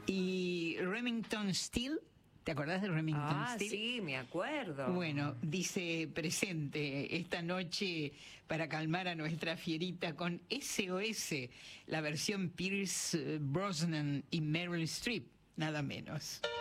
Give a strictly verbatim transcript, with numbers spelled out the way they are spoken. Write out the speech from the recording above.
Y Remington Steele, ¿te acordás de Remington Ah, Steele? sí, me acuerdo. Bueno, dice presente esta noche para calmar a nuestra fierita con S O S, la versión Pierce Brosnan y Meryl Streep, nada menos.